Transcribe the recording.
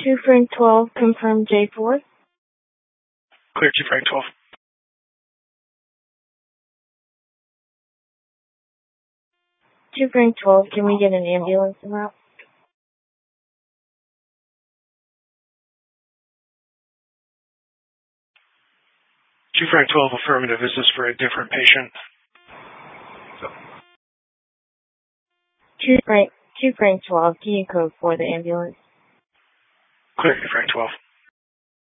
2 Frank 12, confirm J4. Clear 2 Frank 12. 2 Frank 12, can we get an ambulance en route? 2 Frank 12, affirmative. Is this for a different patient? 2 Frank 12, can you code for the ambulance? Clear 2 Frank 12.